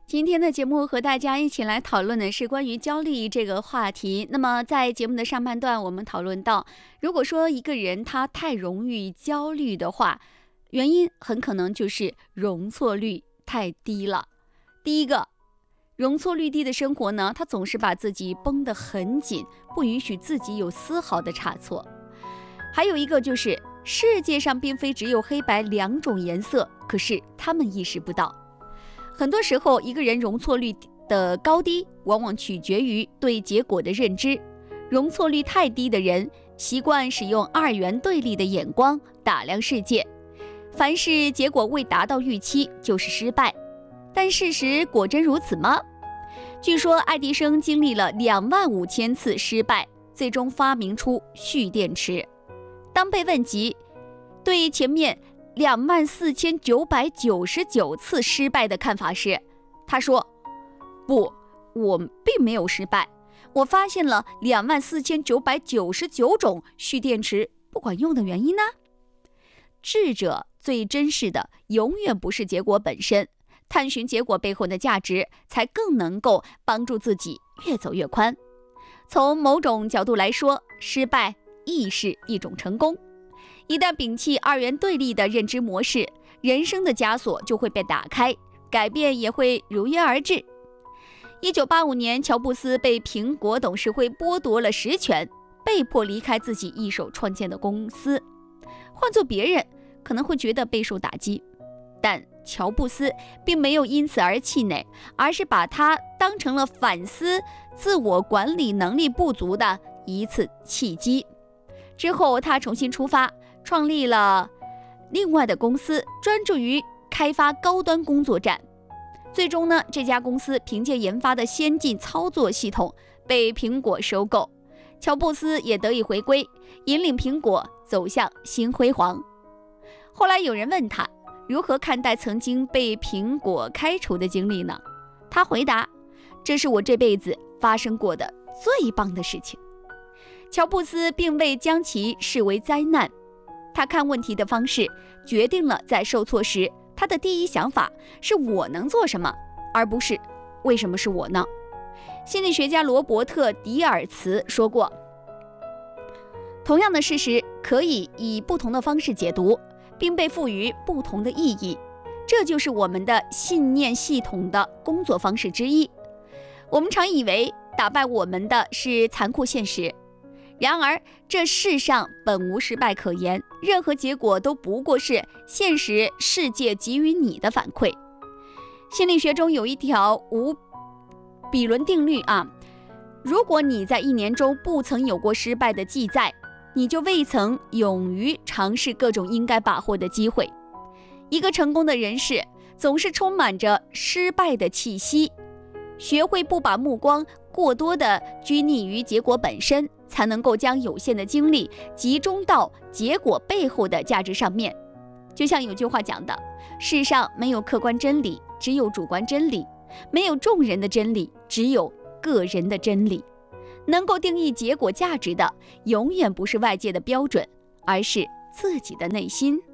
今天的节目和大家一起来讨论的是关于焦虑这个话题。那么在节目的上半段，我们讨论到，如果说一个人他太容易焦虑的话，原因很可能就是容错率太低了。第一个，容错率低的生活呢，他总是把自己绷得很紧，不允许自己有丝毫的差错。还有一个就是，世界上并非只有黑白两种颜色，可是他们意识不到。很多时候，一个人容错率的高低，往往取决于对结果的认知。容错率太低的人，习惯使用二元对立的眼光打量世界，凡是结果未达到预期，就是失败。但事实果真如此吗？据说爱迪生经历了25000次失败，最终发明出蓄电池。当被问及对前面24999次失败的看法时，他说：不，我并没有失败，我发现了24999种蓄电池不管用的原因呢。智者最珍视的永远不是结果本身，探寻结果背后的价值，才更能够帮助自己越走越宽。从某种角度来说，失败亦是一种成功。一旦摒弃二元对立的认知模式，人生的枷锁就会被打开，改变也会如约而至。1985年，乔布斯被苹果董事会剥夺了实权，被迫离开自己一手创建的公司。换做别人，可能会觉得备受打击，但乔布斯并没有因此而气馁，而是把它当成了反思自我管理能力不足的一次契机。之后，他重新出发，创立了另外的公司，专注于开发高端工作站。最终呢，这家公司凭借研发的先进操作系统被苹果收购，乔布斯也得以回归，引领苹果走向新辉煌。后来有人问他如何看待曾经被苹果开除的经历呢？他回答：这是我这辈子发生过的最棒的事情。乔布斯并未将其视为灾难，他看问题的方式决定了在受挫时，他的第一想法是我能做什么，而不是为什么是我呢？心理学家罗伯特·迪尔茨说过，同样的事实可以以不同的方式解读，并被赋予不同的意义，这就是我们的信念系统的工作方式之一。我们常以为打败我们的是残酷现实，然而这世上本无失败可言，任何结果都不过是现实世界给予你的反馈。心理学中有一条无比伦定律如果你在1年中不曾有过失败的记载，你就未曾勇于尝试各种应该把握的机会。一个成功的人士总是充满着失败的气息，学会不把目光过多的拘泥于结果本身，才能够将有限的精力集中到结果背后的价值上面。就像有句话讲的，世上没有客观真理，只有主观真理；没有众人的真理，只有个人的真理。能够定义结果价值的，永远不是外界的标准，而是自己的内心。